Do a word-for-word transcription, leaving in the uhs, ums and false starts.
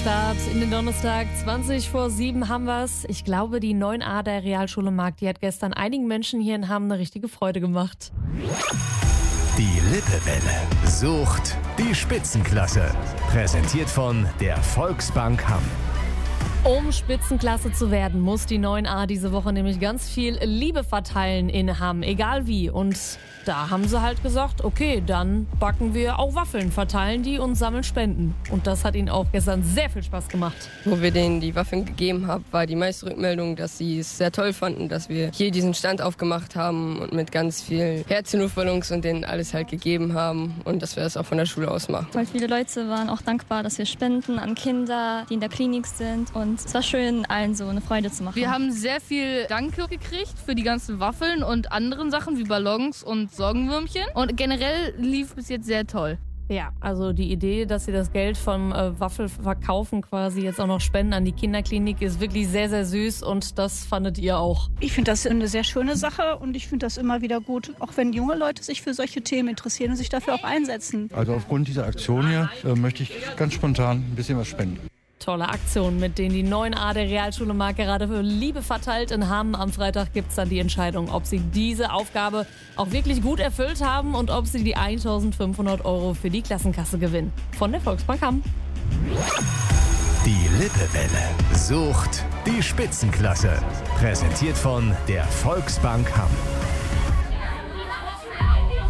Start in den Donnerstag. zwanzig vor sieben haben wir's. Ich glaube, die neun a der Realschule Markt, die hat gestern einigen Menschen hier in Hamm eine richtige Freude gemacht. Die Lippewelle sucht die Spitzenklasse. Präsentiert von der Volksbank Hamm. Um Spitzenklasse zu werden, muss die neun a diese Woche nämlich ganz viel Liebe verteilen in Hamm, egal wie. Und da haben sie halt gesagt, okay, dann backen wir auch Waffeln, verteilen die und sammeln Spenden. Und das hat ihnen auch gestern sehr viel Spaß gemacht. Wo wir denen die Waffeln gegeben haben, war die meiste Rückmeldung, dass sie es sehr toll fanden, dass wir hier diesen Stand aufgemacht haben und mit ganz viel Herzchenluftballons und denen alles halt gegeben haben und dass wir das auch von der Schule aus machen. Voll viele Leute waren auch dankbar, dass wir spenden an Kinder, die in der Klinik sind, und es war schön, allen so eine Freude zu machen. Wir haben sehr viel Danke gekriegt für die ganzen Waffeln und anderen Sachen wie Ballons und Sorgenwürmchen. Und generell lief bis jetzt sehr toll. Ja, also die Idee, dass sie das Geld vom äh, Waffelverkaufen quasi jetzt auch noch spenden an die Kinderklinik, ist wirklich sehr, sehr süß und das fandet ihr auch. Ich finde das eine sehr schöne Sache und ich finde das immer wieder gut, auch wenn junge Leute sich für solche Themen interessieren und sich dafür auch einsetzen. Also aufgrund dieser Aktion hier äh, möchte ich ganz spontan ein bisschen was spenden. Tolle Aktion, mit denen die neun a der Realschule Markt gerade für Liebe verteilt in Hamm. Am Freitag gibt es dann die Entscheidung, ob sie diese Aufgabe auch wirklich gut erfüllt haben und ob sie die eintausendfünfhundert Euro für die Klassenkasse gewinnen. Von der Volksbank Hamm. Die Lippewelle sucht die Spitzenklasse. Präsentiert von der Volksbank Hamm.